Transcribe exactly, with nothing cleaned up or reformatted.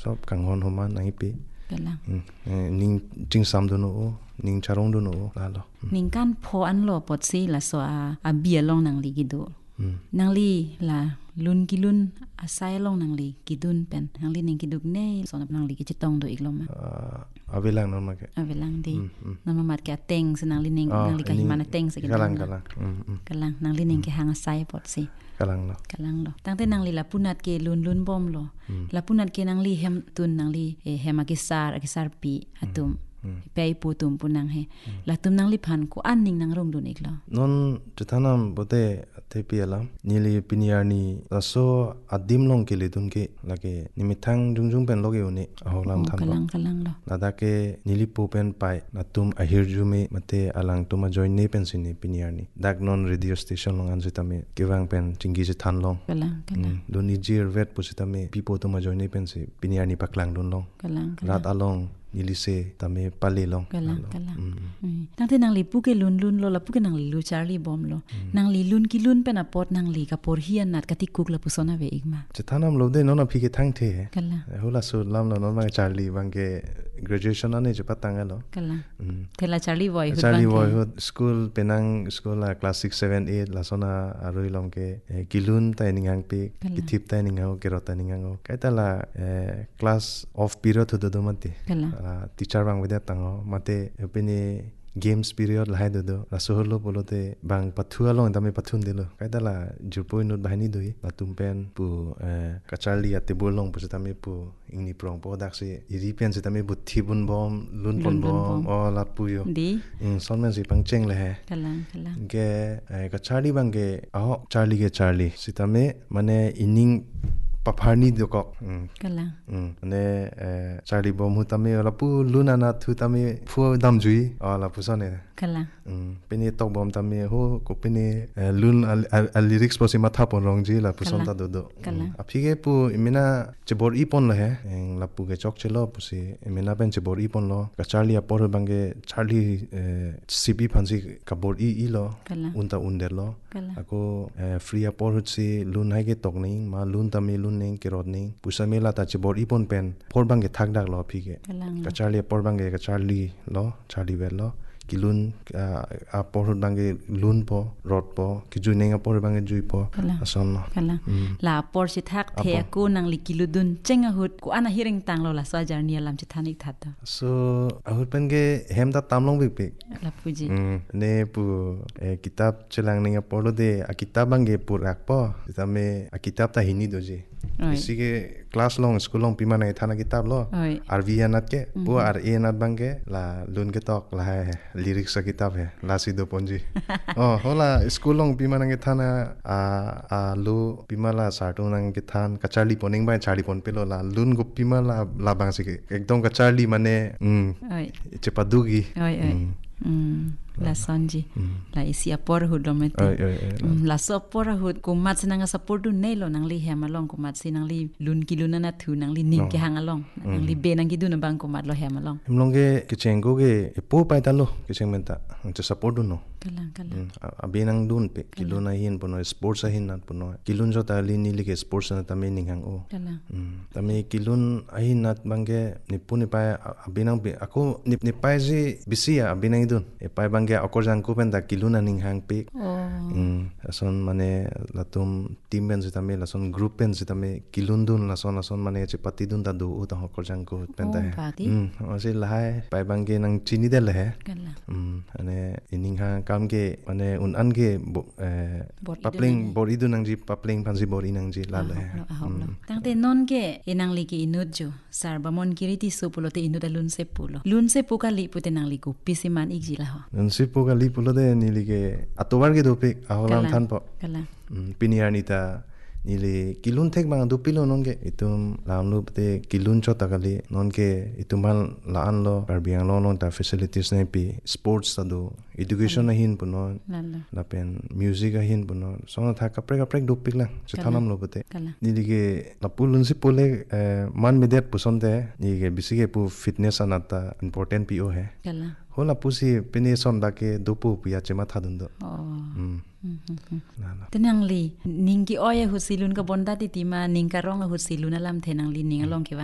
sob kanghon homa nang ipi kalang ning jing sam do no ning charong do no la lo ning kan pho an lo pot si la so a a bia long nang li gidu nang li la lun kilun asai long nang li kidun pen nang li ning kiduk ne so nang li ki chitong do ikloma avelang non ma ke avelang di nama mat ka teng senang li ning nang li ka himana teng se kalang kalang kalang nang li ning ke hang asai pot si kalang lo kalang lo tang te nang li la punat ke lun lun bom lo la punat ke nang li hem tun nang li hema ki sar ki sar pi atum pei pu tum punang he la tum nang li phan ko an ning nang rong dun iklo non juthanam bote te pialam nili piniarni aso adim long ke le dun ke lage nimithang jungjung pen loge uni aholam than kalang kalang lo nada ke nili pu pen pai na tum ahir jume mate alang tuma join ne pen sini piniarni dak non radio station long an jitame kiwang pen chingi je than long kalang kalang do ni jir vet pusitame pipo tuma join ne pen si piniarni paklang dun long kalang rat along nilise tame pale long kalang kalang tang te nang li pu ke lun lun lo la pu ke nang li lu charlie bom lo nang li lun ki lun pen apot nang li ka por hian nat ka ti kuk la pusona ve igma chethanam lo de non aphi ke thang the kala hola so lam lo non ma charlie bang ke graduation ane je patang lo kala thela charlie boy hut charlie boy hut school penang school la class six seven eight la sona aroi long ke kilun ta ningang pe kitip ta ningang ke rota ningang kai ta la class of period hu do mate teacher bang weda tango mate pene games period la haido do la sohlo bolote bang pathua long dame pathun dilo kaida la jupoi not bahani doi la tumpen pu kacharli ate bolong pu tame pu ingni prong po daksi iri pen se tame buthi bun bom lun bom bom o la pu yo di sonmen si pangcheng le he kalang kalang ge kacharli bang ge aho charlie ge charlie sitame mane inning papharni doko kalang ne charlie bom hu tame la pu luna na thu tame phu dam jui ala pu sone kalang peni tok bom tame ho ko peni lun al lyrics po si matha pon rong ji la pu son ta do do aphi ge pu imena chebor i pon la he la pu ge chok chelo pu si imena ben chebor i pon lo ka charlie apor bange charlie cb phansi kabor i i lo unta under lo ako free apor si lun hai ge tok nei ma lun tame lun ning kirot ning pusamela ta chibor ipon pen por bange thak dak lo phi ge ka charlie por bange ka charlie lo charlie wel lo kilun a por bange lun po rot po ki ju ning a por bange jui po ason kala la por si thak the ku nang li kiludun chenga hut ku ana hiring tang lo la so jarni lam chi thanik thata so a hut pen ge hem da tamlong bik bik la puji ne pu kitab chelang ning a por lo de a kitab bange pur ak po tame a kitab ta hini doji isige class long school long pima na thana kitab lo rv anat ke pu ar e anat bange la lun ke tok la lyrics sa kitab hai la si do ponji oh hola school long pima na thana a a lu pima la sartu nang ke than kachali poning bai chali pon pelo la lun go pima la la bang si ekdom kachali mane um chepadugi oi oi la sonji la isi apor hud domete la so apor hud kumat sinang support du nei lo nang li hemalong kumat sinang li lun kiluna na thu nang li ning ke hangalong nang li be nang gidu na bang kumat lo hemalong hemlonge kichengo ge epo pai ta lo kicheng menta to support du no kalang kalang abi nang dun pe kiluna hin pono sports a hin nat pono kilun jo ta li ni li ke sports na ta me ning hang o kalang tame kilun a hin nat bange nipuni pa abi nang be ako nip ni pai ji bisia abi nang dun e pai bange akor jang ku pen da kiluna ning hang pe um ason mane latum team ben zitame lason group pen zitame kilun dun lason lason mane che pati dun da du ta akor jang ku pen da um ase lahai pai bange nang chini de le he um ane ining hang kam ge mane un an ge papling bori du nang ji papling phansi bori nang ji la le tang te non ge inang li ki inut jo sarbamon kiriti supulote inut alun se pulo lun se puka li pute nang li ku pisiman ikji la ho nun si puka li pulo de ni li ge atobar ge do pe aholam than po kala piniar ni ta nili kilun thek bang du pilo non ge itum lam lu te kilun cho takali non ge itumal la an lo barbiang lo non ta facilities ne pi sports ta do education hin puno la pen music hin puno so tha kapre kapre du pikla chethanam lo bate nili ge la pulun si pole man medet puson de ni ge bisige pu fitness anata important pi o he kala hola pusi pene son da ke dopu pia chema tha dun do mm tenang li ningki oya husilun ka bonda ti tima ningka rong husilun alam thenang li ningalong ke